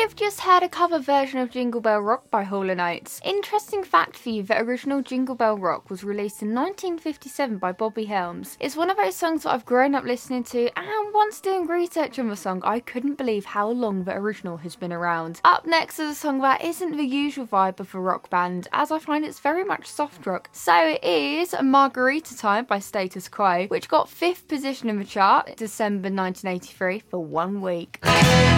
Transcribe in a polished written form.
have just heard a cover version of Jingle Bell Rock by Hall & Oates. Interesting fact for you, the original Jingle Bell Rock was released in 1957 by Bobby Helms. It's one of those songs that I've grown up listening to, and once doing research on the song, I couldn't believe how long the original has been around. Up next is a song that isn't the usual vibe of a rock band, as I find it's very much soft rock. So it is Margarita Time by Status Quo, which got 5th position in the chart in December 1983 for 1 week.